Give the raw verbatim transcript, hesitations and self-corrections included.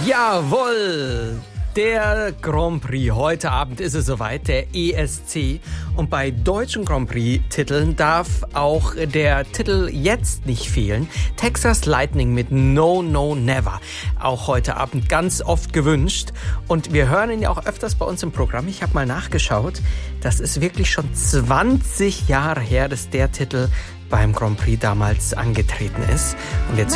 Jawohl! Der Grand Prix. Heute Abend ist es soweit, der E S C. Und bei deutschen Grand Prix-Titeln darf auch der Titel jetzt nicht fehlen. Texas Lightning mit No, No, Never. Auch heute Abend ganz oft gewünscht. Und wir hören ihn ja auch öfters bei uns im Programm. Ich habe mal nachgeschaut. Das ist wirklich schon zwanzig Jahre her, dass der Titel beim Grand Prix damals angetreten ist. Und jetzt